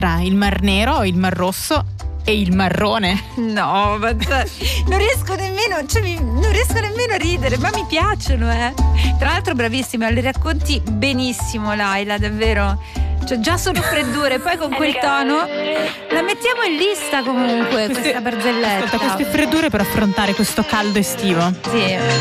tra il Mar Nero, il Mar Rosso e il Marrone. No, ma non riesco nemmeno a ridere, ma mi piacciono, Tra l'altro bravissima, le racconti benissimo, Laila, davvero. Cioè, già sono freddure, poi con quel tono la mettiamo in lista comunque, questa barzelletta. Ascolta, queste freddure per affrontare questo caldo estivo. Sì.